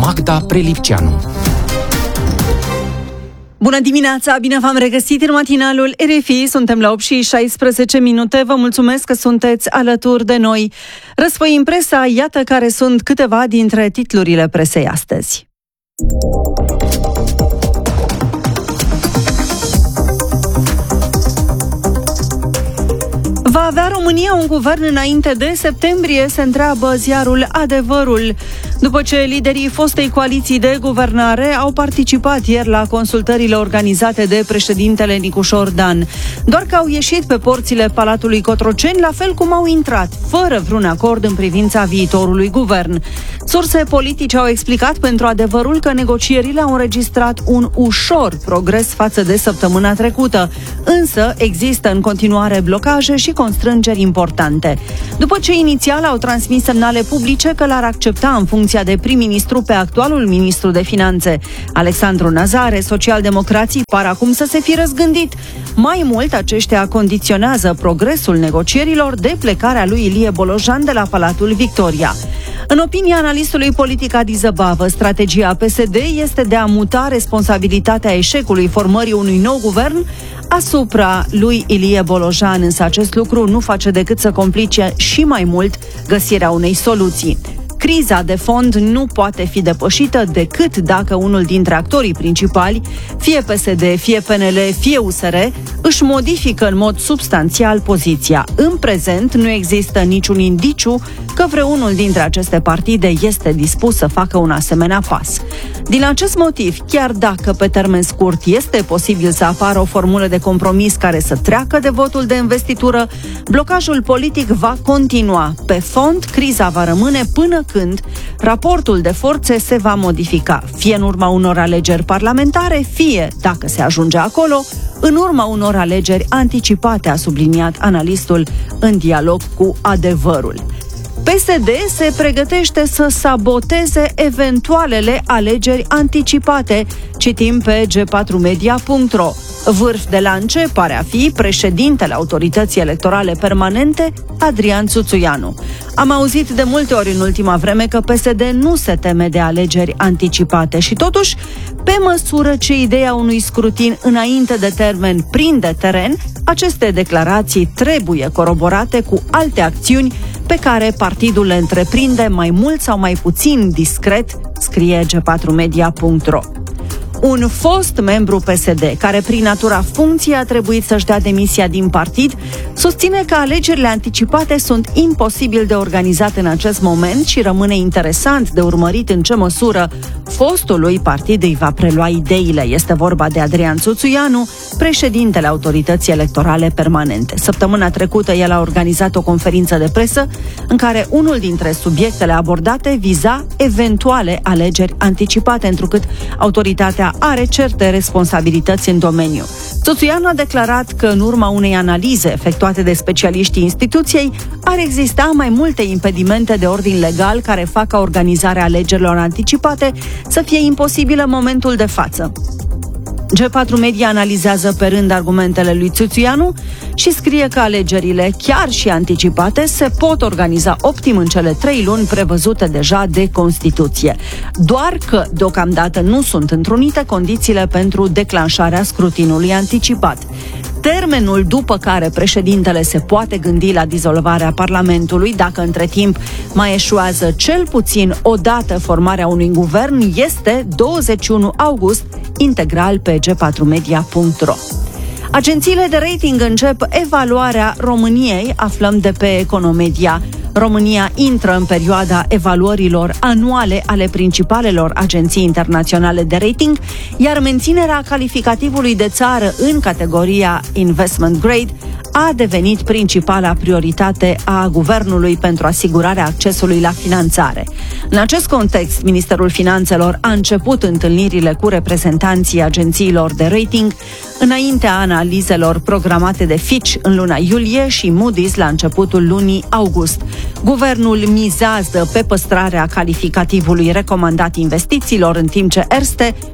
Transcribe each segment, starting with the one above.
Magda Prelipceanu. Bună dimineața, bine v-am regăsit în matinalul RFI, suntem la 8:16. Vă mulțumesc că sunteți alături de noi. Răsfoim presa, iată care sunt câteva dintre titlurile presei astăzi. Va avea România un guvern înainte de septembrie, se întreabă ziarul Adevărul. După ce liderii fostei coaliții de guvernare au participat ieri la consultările organizate de președintele Nicușor Dan, doar că au ieșit pe porțile Palatului Cotroceni, la fel cum au intrat, fără vreun acord în privința viitorului guvern. Surse politice au explicat pentru Adevărul că negocierile au înregistrat un ușor progres față de săptămâna trecută, însă există în continuare blocaje și constrângeri importante. După ce inițial au transmis semnale publice că l-ar accepta în funcția de prim-ministru pe actualul ministru de finanțe, Alexandru Nazare, socialdemocrații par acum să se fi răzgândit. Mai mult, aceștia condiționează progresul negocierilor de plecarea lui Ilie Bolojan de la Palatul Victoria. În opinia analistului politic Adi Zăbavă, strategia PSD este de a muta responsabilitatea eșecului formării unui nou guvern asupra lui Ilie Bolojan, însă acest lucru nu face decât să complice și mai mult găsirea unei soluții. Criza de fond nu poate fi depășită decât dacă unul dintre actorii principali, fie PSD, fie PNL, fie USR, își modifică în mod substanțial poziția. În prezent nu există niciun indiciu că vreunul dintre aceste partide este dispus să facă un asemenea pas. Din acest motiv, chiar dacă pe termen scurt este posibil să apară o formulă de compromis care să treacă de votul de investitură, blocajul politic va continua. Pe fond, criza va rămâne până când raportul de forțe se va modifica, fie în urma unor alegeri parlamentare, fie, dacă se ajunge acolo, în urma unor alegeri anticipate, a subliniat analistul în dialog cu Adevărul. PSD se pregătește să saboteze eventualele alegeri anticipate, citim pe g4media.ro. Vârf de lance pare a fi președintele Autorității Electorale Permanente, Adrian Țuțuianu. Am auzit de multe ori în ultima vreme că PSD nu se teme de alegeri anticipate și totuși, pe măsură ce ideea unui scrutin înainte de termen prinde teren, aceste declarații trebuie coroborate cu alte acțiuni pe care partidul le întreprinde mai mult sau mai puțin discret, scrie g4media.ro. Un fost membru PSD, care prin natura funcției a trebuit să-și dea demisia din partid, susține că alegerile anticipate sunt imposibil de organizat în acest moment și rămâne interesant de urmărit în ce măsură fostului partid îi va prelua ideile. Este vorba de Adrian Țuțuianu, președintele Autorității Electorale Permanente. Săptămâna trecută el a organizat o conferință de presă în care unul dintre subiectele abordate viza eventuale alegeri anticipate, întrucât autoritatea are certe responsabilități în domeniu. Țuțuianu a declarat că în urma unei analize efectuate de specialiștii instituției ar exista mai multe impedimente de ordin legal care fac ca organizarea alegerilor anticipate să fie imposibilă în momentul de față. G4 Media analizează pe rând argumentele lui Țuțuianu și scrie că alegerile, chiar și anticipate, se pot organiza optim în cele 3 luni prevăzute deja de Constituție. Doar că, deocamdată, nu sunt întrunite condițiile pentru declanșarea scrutinului anticipat. Termenul după care președintele se poate gândi la dizolvarea Parlamentului, dacă între timp mai eșuează cel puțin o dată formarea unui guvern, este 21 august, integral pe g4media.ro. Agențiile de rating încep evaluarea României, aflăm de pe Economedia. România intră în perioada evaluărilor anuale ale principalelor agenții internaționale de rating, iar menținerea calificativului de țară în categoria Investment Grade a devenit principala prioritate a guvernului pentru asigurarea accesului la finanțare. În acest context, Ministerul Finanțelor a început întâlnirile cu reprezentanții agențiilor de rating înaintea analizelor programate de Fitch în luna iulie și Moody's la începutul lunii august. Guvernul mizează pe păstrarea calificativului recomandat investițiilor, în timp ce Erste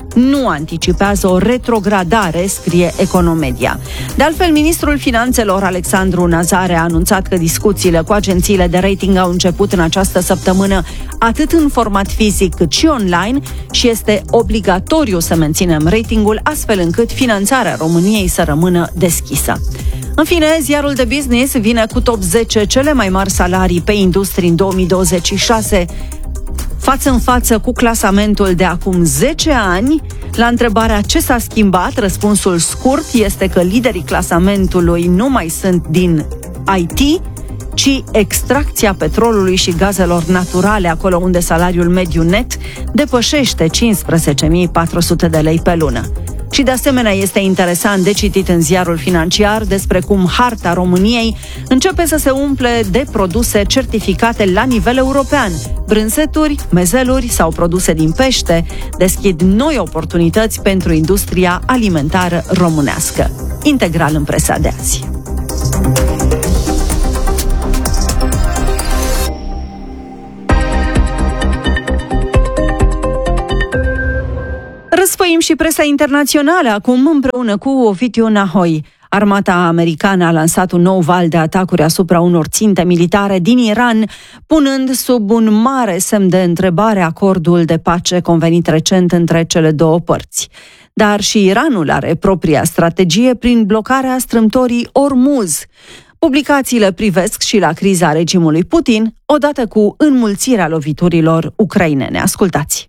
nu anticipează o retrogradare, scrie Economedia. De altfel, ministrul finanțelor Alexandru Nazare a anunțat că discuțiile cu agențiile de rating au început în această săptămână atât în format fizic cât și online și este obligatoriu să menținem ratingul astfel încât finanțarea României să rămână deschisă. În fine, ziarul de business vine cu top 10 cele mai mari salarii pe industrie în 2026, față în față cu clasamentul de acum 10 ani. La întrebarea ce s-a schimbat, răspunsul scurt este că liderii clasamentului nu mai sunt din IT, ci extracția petrolului și gazelor naturale, acolo unde salariul mediu net depășește 15.400 de lei pe lună. Și de asemenea este interesant de citit în ziarul financiar despre cum harta României începe să se umple de produse certificate la nivel european. Brânzeturi, mezeluri sau produse din pește deschid noi oportunități pentru industria alimentară românească. Integral în presa de azi. Răsfoim și presa internațională acum împreună cu Ovidiu Nahoi. Armata americană a lansat un nou val de atacuri asupra unor ținte militare din Iran, punând sub un mare semn de întrebare acordul de pace convenit recent între cele două părți. Dar și Iranul are propria strategie prin blocarea strâmtorii Ormuz. Publicațiile privesc și la criza regimului Putin, odată cu înmulțirea loviturilor ucrainene. Ascultați!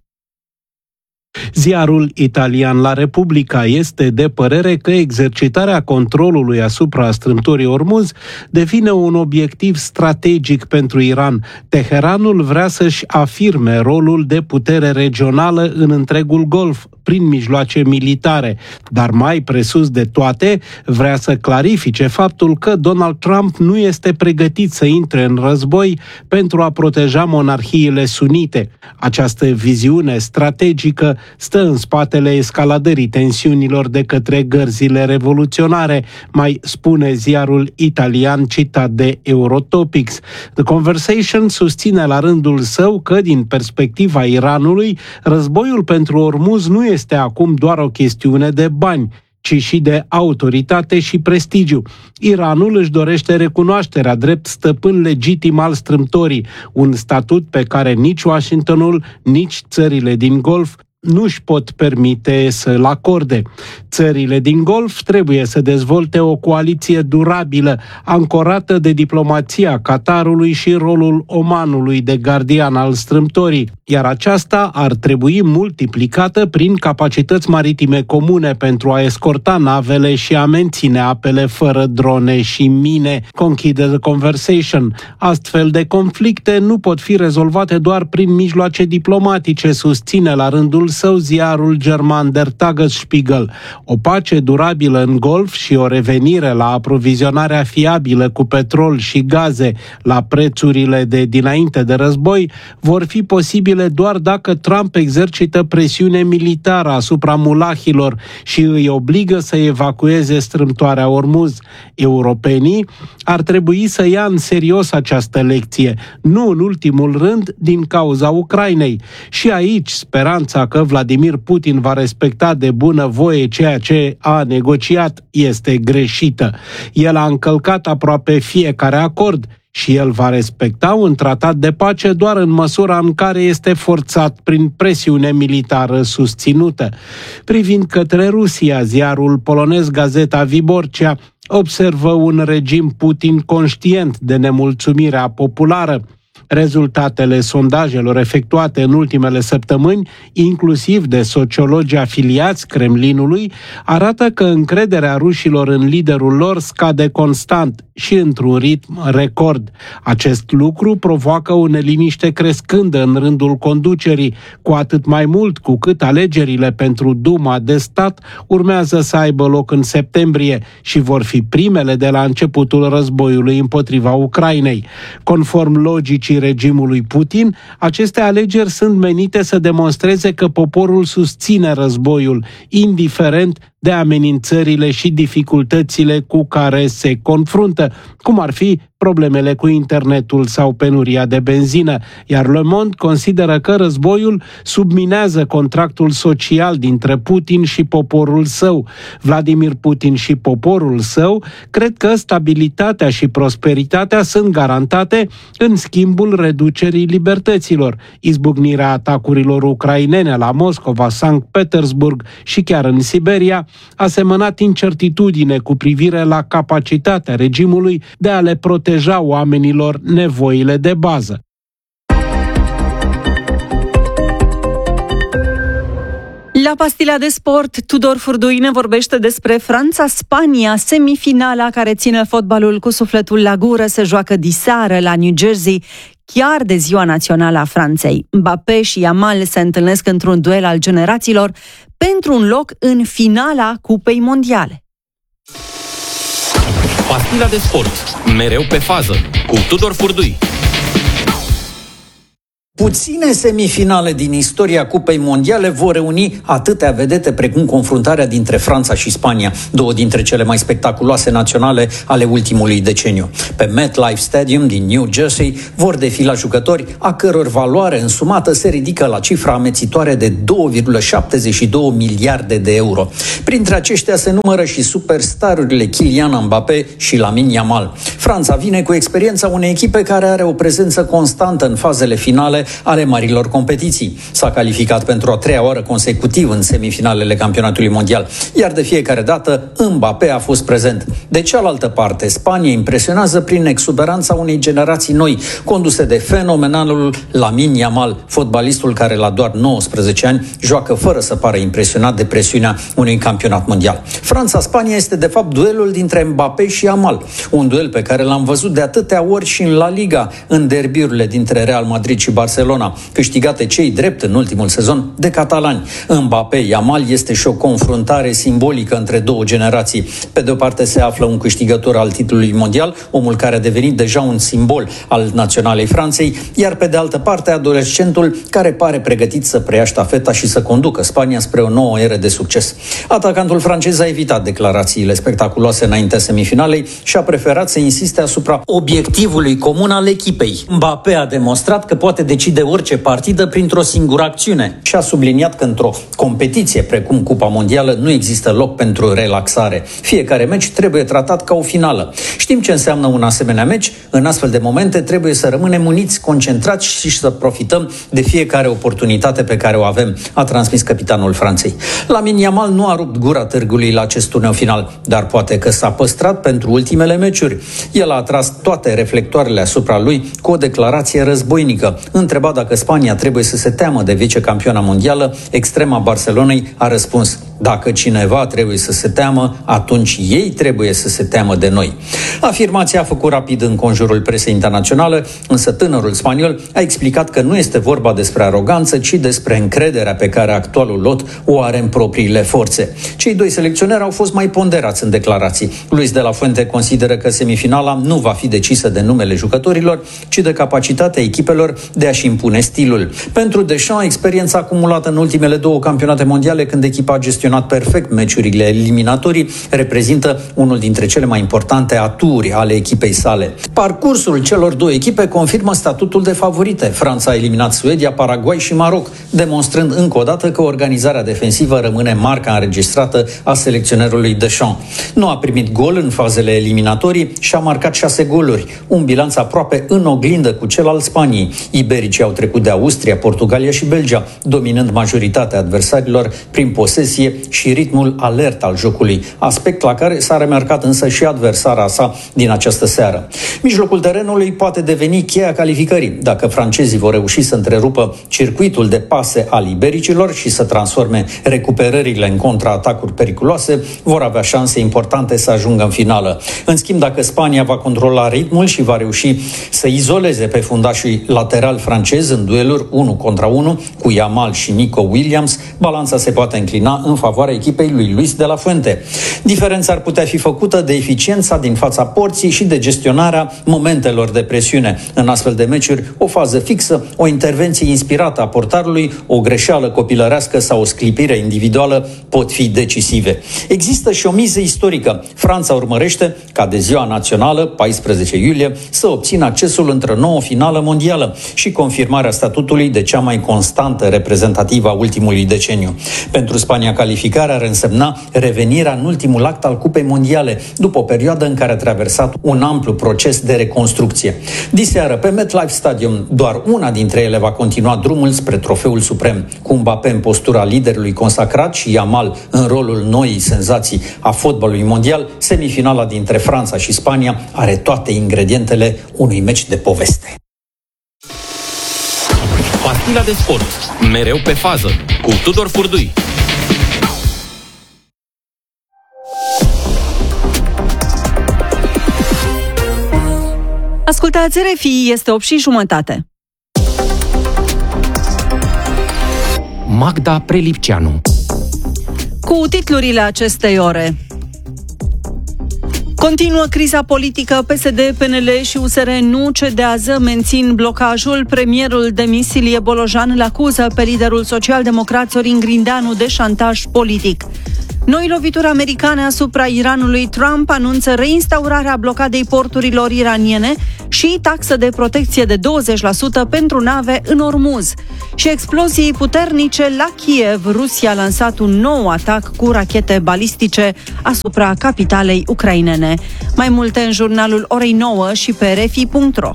Ziarul italian La Repubblica este de părere că exercitarea controlului asupra strâmtorii Ormuz devine un obiectiv strategic pentru Iran. Teheranul vrea să-și afirme rolul de putere regională în întregul Golf prin mijloace militare, dar mai presus de toate vrea să clarifice faptul că Donald Trump nu este pregătit să intre în război pentru a proteja monarhiile sunite. Această viziune strategică stă în spatele escaladării tensiunilor de către gărzile revoluționare, mai spune ziarul italian citat de Eurotopics. The Conversation susține la rândul său că, din perspectiva Iranului, războiul pentru Ormuz nu este acum doar o chestiune de bani, ci și de autoritate și prestigiu. Iranul își dorește recunoașterea drept stăpân legitim al strâmtorii, un statut pe care nici Washingtonul, nici țările din Golf nu își pot permite să-l acorde. Țările din Golf trebuie să dezvolte o coaliție durabilă, ancorată de diplomația Qatarului și rolul Omanului de gardian al strâmtorii, iar aceasta ar trebui multiplicată prin capacități maritime comune pentru a escorta navele și a menține apele fără drone și mine, conchide The Conversation. Astfel de conflicte nu pot fi rezolvate doar prin mijloace diplomatice, susține la rândul său ziarul german Der Tagesspiegel. O pace durabilă în Golf și o revenire la aprovizionarea fiabilă cu petrol și gaze la prețurile de dinainte de război vor fi posibile doar dacă Trump exercită presiune militară asupra mulahilor și îi obligă să evacueze strâmtoarea Ormuz. Europenii ar trebui să ia în serios această lecție, nu în ultimul rând din cauza Ucrainei. Și aici speranța că Vladimir Putin va respecta de bună voie ceea ce a negociat este greșită. El a încălcat aproape fiecare acord și el va respecta un tratat de pace doar în măsura în care este forțat prin presiune militară susținută. Privind către Rusia, ziarul polonez Gazeta Wyborcza observă un regim Putin conștient de nemulțumirea populară. Rezultatele sondajelor efectuate în ultimele săptămâni, inclusiv de sociologi afiliați Kremlinului, arată că încrederea rușilor în liderul lor scade constant și într-un ritm record. Acest lucru provoacă o neliniște crescândă în rândul conducerii, cu atât mai mult cu cât alegerile pentru Duma de stat urmează să aibă loc în septembrie și vor fi primele de la începutul războiului împotriva Ucrainei. Conform logicii regimului Putin, aceste alegeri sunt menite să demonstreze că poporul susține războiul, indiferent de amenințările și dificultățile cu care se confruntă, cum ar fi problemele cu internetul sau penuria de benzină, iar Le Monde consideră că războiul subminează contractul social dintre Putin și poporul său. Vladimir Putin și poporul său cred că stabilitatea și prosperitatea sunt garantate în schimbul reducerii libertăților. Izbucnirea atacurilor ucrainene la Moscova, Sankt Petersburg și chiar în Siberia a semănat incertitudine cu privire la capacitatea regimului de a le proteja oamenilor nevoile de bază. La Pastila de Sport, Tudor Furdui ne vorbește despre Franța-Spania. Semifinala care ține fotbalul cu sufletul la gură se joacă diseară la New Jersey, chiar de ziua națională a Franței. Mbappé și Yamal se întâlnesc într-un duel al generațiilor pentru un loc în finala Cupei Mondiale. Pastila de Sport, mereu pe fază, cu Tudor Furdui. Puține semifinale din istoria Cupei Mondiale vor reuni atâtea vedete precum confruntarea dintre Franța și Spania, două dintre cele mai spectaculoase naționale ale ultimului deceniu. Pe MetLife Stadium din New Jersey vor defila jucători a căror valoare însumată se ridică la cifra amețitoare de 2,72 miliarde de euro. Printre aceștia se numără și superstarurile Kylian Mbappé și Lamine Yamal. Franța vine cu experiența unei echipe care are o prezență constantă în fazele finale ale marilor competiții. S-a calificat pentru a treia oară consecutiv în semifinalele campionatului mondial, iar de fiecare dată Mbappé a fost prezent. De cealaltă parte, Spania impresionează prin exuberanța unei generații noi, conduse de fenomenalul Lamine Yamal, fotbalistul care la doar 19 ani joacă fără să pară impresionat de presiunea unui campionat mondial. Franța-Spania este de fapt duelul dintre Mbappé și Yamal, un duel pe care l-am văzut de atâtea ori și în La Liga, în derbiurile dintre Real Madrid și Barcelona, câștigate cei drept în ultimul sezon de catalani. Mbappé-Yamal este și o confruntare simbolică între două generații. Pe de o parte se află un câștigător al titlului mondial, omul care a devenit deja un simbol al naționalei Franței, iar pe de altă parte adolescentul care pare pregătit să preia ștafeta și să conducă Spania spre o nouă eră de succes. Atacantul francez a evitat declarațiile spectaculoase înaintea semifinalei și a preferat să insiste asupra obiectivului comun al echipei. Mbappé a demonstrat că poate decide orice partidă printr-o singură acțiune și a subliniat că într-o competiție precum Cupa Mondială nu există loc pentru relaxare. Fiecare meci trebuie tratat ca o finală. Știm ce înseamnă un asemenea meci. În astfel de momente trebuie să rămânem uniți, concentrați și să profităm de fiecare oportunitate pe care o avem, a transmis capitanul Franței. Lamine Yamal nu a rupt gura târgului la acest turneu final, dar poate că s-a păstrat pentru ultimele meciuri. El a atras toate reflectoarele asupra lui cu o declarație războinică. Întrebat dacă Spania trebuie să se teamă de vicecampioana mondială, extrema Barcelonei a răspuns: dacă cineva trebuie să se teamă, atunci ei trebuie să se teamă de noi. Afirmația a făcut rapid în conjurul presei internaționale, însă tânărul spaniol a explicat că nu este vorba despre aroganță, ci despre încrederea pe care actualul lot o are în propriile forțe. Cei doi selecționeri au fost mai ponderați în declarații. Luis de la Fuente consideră că semifinala nu va fi decisă de numele jucătorilor, ci de capacitatea echipelor de a-și impune stilul. Pentru Deschamps, experiența acumulată în ultimele două campionate mondiale, când echipa a gestionat perfect meciurile eliminatorii, reprezintă unul dintre cele mai importante aturi ale echipei sale. Parcursul celor două echipe confirmă statutul de favorite. Franța a eliminat Suedia, Paraguay și Maroc, demonstrând încă o dată că organizarea defensivă rămâne marca înregistrată a selecționerului Deschamps. Nu a primit gol în fazele eliminatorii și a marcat 6 goluri, un bilanț aproape în oglindă cu cel al Spaniei. Ibericii au trecut de Austria, Portugalia și Belgia, dominând majoritatea adversarilor prin posesie și ritmul alert al jocului, aspect la care s-a remarcat însă și adversara sa din această seară. Mijlocul terenului poate deveni cheia calificării. Dacă francezii vor reuși să întrerupă circuitul de pase al ibericilor și să transforme recuperările în contraatacuri periculoase, vor avea șanse importante să ajungă în finală. În schimb, dacă Spania va controla ritmul și va reuși să izoleze pe fundașii lateral francezi în dueluri 1 contra 1 cu Yamal și Nico Williams, balanța se poate înclina în favoarea favoarea echipei lui Luis de la Fuente. Diferența ar putea fi făcută de eficiența din fața porții și de gestionarea momentelor de presiune. În astfel de meciuri, o fază fixă, o intervenție inspirată a portarului, o greșeală copilărească sau o sclipire individuală pot fi decisive. Există și o miză istorică. Franța urmărește, ca de ziua națională, 14 iulie, să obțină accesul într-o nouă finală mondială și confirmarea statutului de cea mai constantă reprezentativă a ultimului deceniu. Pentru Spania, calificarea ar însemna revenirea în ultimul act al Cupei Mondiale, după o perioadă în care a traversat un amplu proces de reconstrucție. Diseară, pe MetLife Stadium, doar una dintre ele va continua drumul spre trofeul suprem, cu Mbappé în postura liderului consacrat și Yamal în rolul noii senzații a fotbalului mondial. Semifinala dintre Franța și Spania are toate ingredientele unui meci de poveste. Partida de sport, mereu pe fază, cu Tudor Furdui. Ascultați RFI, este 8:30. Magda Prelipceanu. Cu titlurile acestei ore. Continuă criza politică, PSD, PNL și USR nu cedează, mențin blocajul. Premierul demis Ilie Bolojan îl acuză pe liderul social-democrat Sorin Grindeanu de șantaj politic. Noi lovituri americane asupra Iranului. Trump anunță reinstaurarea blocadei porturilor iraniene și taxă de protecție de 20% pentru nave în Ormuz. Și explozii puternice la Kiev. Rusia a lansat un nou atac cu rachete balistice asupra capitalei ucrainene. Mai multe în jurnalul orei 9 și pe rfi.ro.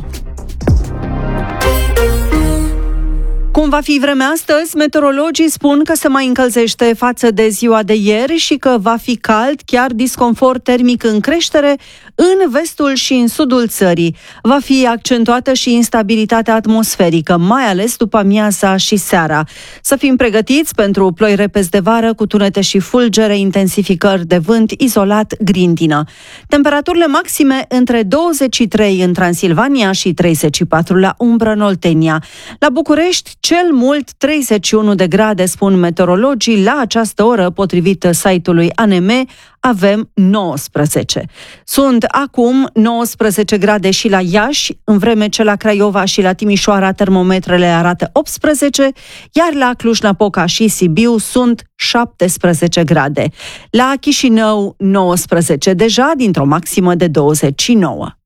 Cum va fi vremea astăzi? Meteorologii spun că se mai încălzește față de ziua de ieri și că va fi cald, chiar disconfort termic în creștere în vestul și în sudul țării. Va fi accentuată și instabilitatea atmosferică, mai ales după amiaza și seara. Să fim pregătiți pentru ploi repezi de vară cu tunete și fulgere, intensificări de vânt izolat, grindină. Temperaturile maxime între 23 în Transilvania și 34 la umbră în Oltenia. La București, cel mult 31 de grade, spun meteorologii. La această oră, potrivit site-ului ANM, avem 19. Sunt acum 19 grade și la Iași, în vreme ce la Craiova și la Timișoara termometrele arată 18, iar la Cluj-Napoca și Sibiu sunt 17 grade. La Chișinău 19 deja, dintr-o maximă de 29.